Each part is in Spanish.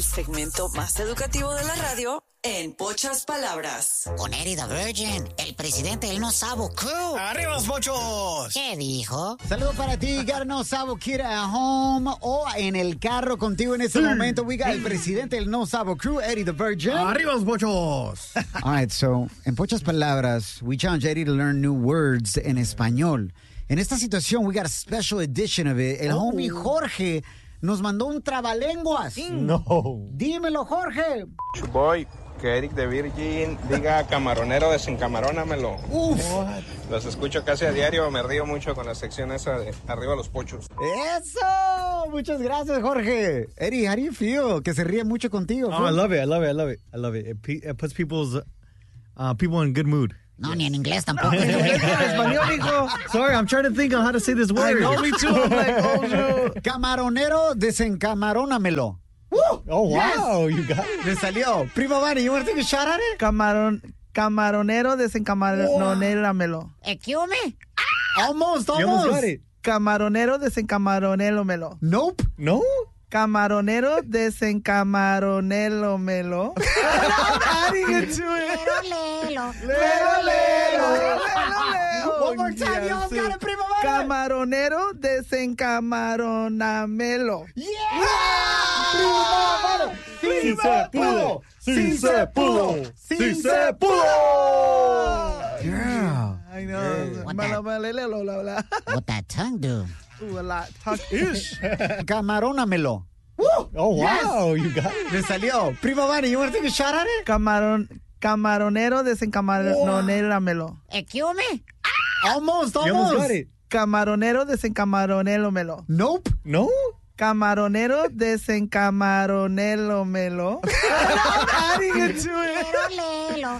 segmento más educativo de la radio en pocas palabras. Con Eddie the Virgin, el presidente del No Sabo Crew. ¡Arriba los pochos! ¿Qué dijo? Saludos para ti, got No Sabo Kid at home o en el carro contigo en este momento. We got el presidente del No Sabo Crew, Eddie the Virgin. ¡Arriba los pochos! All right, so, en pocas palabras, we challenge Eddie to learn new words en español. En esta situación, we got a special edition of it. El homie Jorge nos mandó un trabalenguas. No. Dímelo, Jorge. Voy, que Eric de Virgin diga camaronero, desencamarónamelo. Uf. Los escucho casi a diario, me río mucho con la sección esa de arriba los pochos. Eso. Muchas gracias, Jorge. Eddie, how do you feel? Que se ríe mucho contigo. Oh, I love it. It puts people in good mood. No, ni en inglés tampoco. Español, hijo. Sorry, I'm trying to think of how to say this word. I know, me too. I'm like, oh, shoot. Camaronero, desencamarónamelo. Oh, wow. You got it. Le salió. Prima Vani, you want to take a shot at it? Camaronero, desencamaronéramelo. Excuse me? Almost. You almost got it. Camaronero, desencamaronélamelo. Nope. No? Camaronero, desencamaronélomelo. Adding it to it. Lelo. One more time, you almost got it, Prima Vani. Camaronero, desencamaronamelo. Yeah! Prima Vani. Sí se pudo. Sí se pudo. Sí se pudo. Yeah. I know. What Blah. What that tongue do? Ooh, a lot. Talk-ish. Camarónamelo. Oh, wow. You got it. Le salió. Prima Vani, you want to take a shot at it? Camaronero, desencamaronéramelo. Excuse me? Almost. You almost got it. Camaronero, desencamaronélomelo. Nope. No? Camaronero, desencamaronélomelo. Adding it to it. Lelo.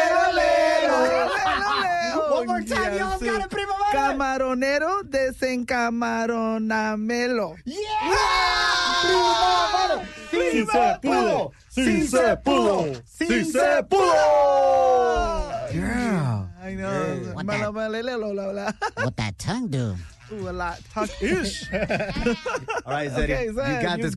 One more time, you almost got it, Prima Vani. Camaronero, desencamaronamelo. Yeah! Prima Vani. Sí se pudo. Sí se pudo. Sí se pudo. Yeah. I know. What that- Blah. What that tongue do? Ooh, a lot. Talk-ish. All right, Zeddy. Okay, You Zed, got you this.